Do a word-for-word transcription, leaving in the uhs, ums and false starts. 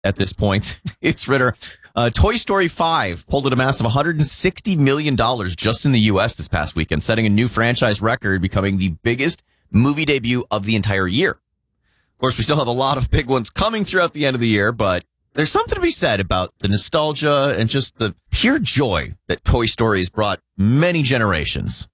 at this point. It's Ritter. Uh, Toy Story five pulled in a massive one hundred sixty million dollars just in the U S this past weekend, setting a new franchise record, becoming the biggest movie debut of the entire year. Of course, we still have a lot of big ones coming throughout the end of the year, but there's something to be said about the nostalgia and just the pure joy that Toy Story has brought many generations.